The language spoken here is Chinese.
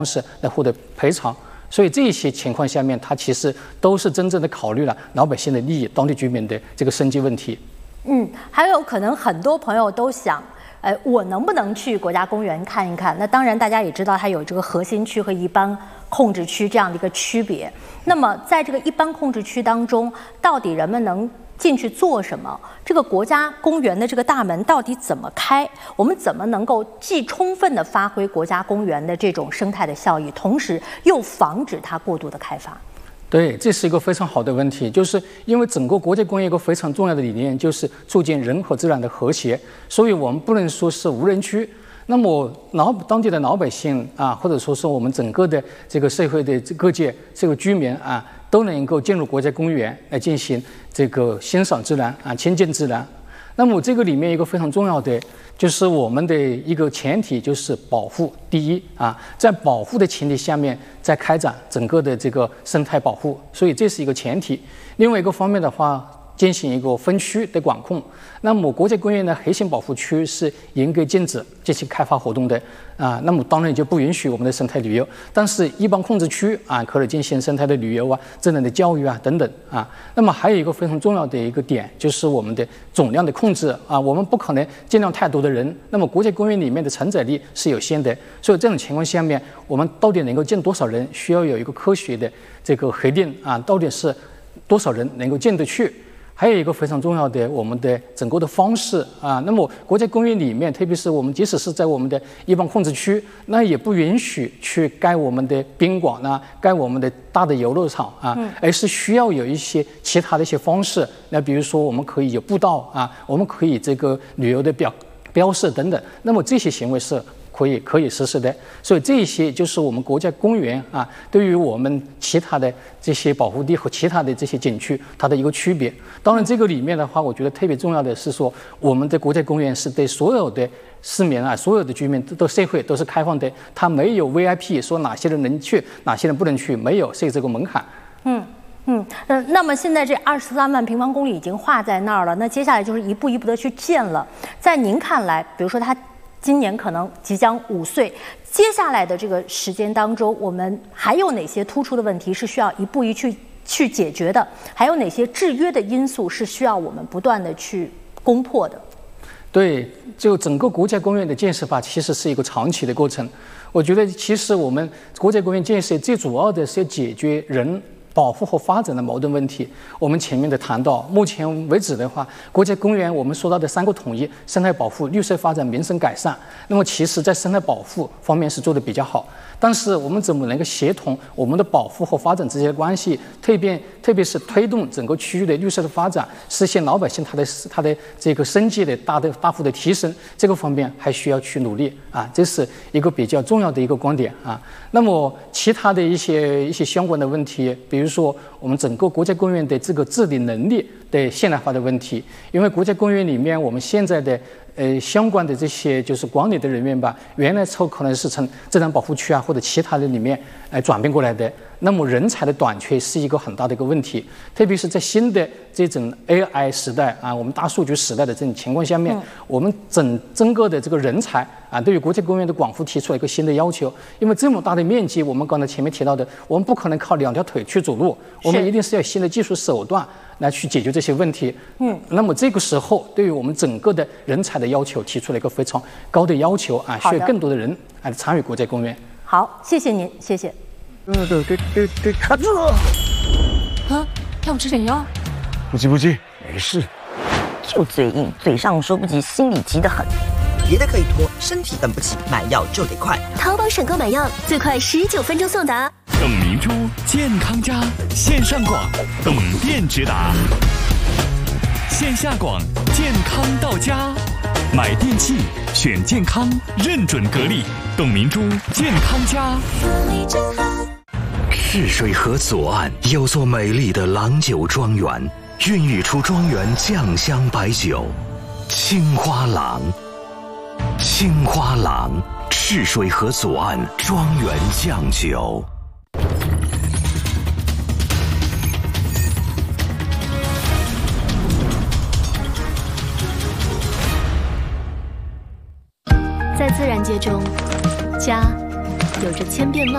式来获得赔偿。所以这些情况下面，它其实都是真正的考虑了老百姓的利益、当地居民的这个生计问题。 还有可能很多朋友都想，我能不能去国家公园看一看？那当然，大家也知道它有这个核心区和一般控制区这样的一个区别。那么在这个一般控制区当中，到底人们能进去做什么？这个国家公园的这个大门到底怎么开？我们怎么能够既充分地发挥国家公园的这种生态的效益，同时又防止它过度的开发？ 对，这是一个非常好的问题，就是因为整个国家公园一个非常重要的理念就是促进人和自然的和谐，所以我们不能说是无人区。那么当地的老百姓啊，或者说是我们整个的这个社会的各界这个居民啊，都能够进入国家公园来进行这个欣赏自然啊，亲近自然。那么这个里面一个非常重要的就是我们的一个前提就是保护第一啊，在保护的前提下面再开展整个的这个生态保护，所以这是一个前提。另外一个方面的话，进行一个分区的管控。那么国家公园的核心保护区是严格禁止这些开发活动的啊，那么当然就不允许我们的生态旅游。但是一般控制区啊，可以进行生态的旅游啊、自然的教育啊等等啊。那么还有一个非常重要的一个点，就是我们的总量的控制啊，我们不可能尽量太多的人。那么国家公园里面的承载力是有限的，所以这种情况下面，我们到底能够进多少人，需要有一个科学的这个核定啊，到底是多少人能够进得去。还有一个非常重要的，我们的整个的方式啊，那么国家公园里面，特别是我们即使是在我们的一般控制区，那也不允许去盖我们的宾馆啊，盖我们的大的游乐场啊，而是需要有一些其他的一些方式。那比如说，我们可以有步道啊，我们可以这个旅游的标示等等。那么这些行为是可以实施的，所以这些就是我们国家公园啊，对于我们其他的这些保护地和其他的这些景区它的一个区别。当然，这个里面的话，我觉得特别重要的是说，我们的国家公园是对所有的市民啊、所有的居民都社会都是开放的，它没有 VIP 说哪些人能去，哪些人不能去，没有设置这个门槛。 那么现在这23万平方公里已经划在那儿了，那接下来就是一步一步的去建了。在您看来，比如说它今年可能即将5岁，接下来的这个时间当中，我们还有哪些突出的问题是需要一步一步去解决的？还有哪些制约的因素是需要我们不断的去攻破的？ 对，就整个国家公园的建设吧，其实是一个长期的过程。我觉得，其实我们国家公园建设最主要的是要解决人保护和发展的矛盾问题。我们前面的谈到，目前为止的话，国家公园我们说到的3个统一：生态保护、绿色发展、民生改善。那么其实在生态保护方面是做得比较好，但是我们怎么能够协同我们的保护和发展之间的关系，特别是推动整个区域的绿色的发展，实现老百姓他的这个生计的大幅的提升，这个方面还需要去努力啊，这是一个比较重要的一个观点啊。那么其他的一些相关的问题，比如说我们整个国家公园的这个治理能力的现代化的问题，因为国家公园里面我们现在的相关的这些就是管理的人员吧，原来可能是从自然保护区啊或者其他的里面转变过来的，那么人才的短缺是一个很大的一个问题，特别是在新的这种 AI 时代啊，我们大数据时代的这种情况下面，我们整个的这个人才啊，对于国家公园的管护提出了一个新的要求，因为这么大的面积，我们刚才前面提到的，我们不可能靠2条腿去走路，我们一定是要新的技术手段来去解决这些问题。那么这个时候，对于我们整个的人才的要求提出了一个非常高的要求啊，需要更多的人来参与国家公园。 好，谢谢您，谢谢。 要吃点药？ 不急，没事。 就嘴硬，嘴上说不急，心里急得很。 别的可以拖，身体等不起，买药就得快。 淘宝省购买药最快19分钟送达。 董明珠健康家线上广，董店直达；线下广，健康到家。买电器选健康，认准格力，董明珠健康家。 赤水河左岸有座美丽的郎酒庄园，孕育出庄园酱香白酒青花郎。青花郎，赤水河左岸庄园酱酒。 在自然界中，家有着千变万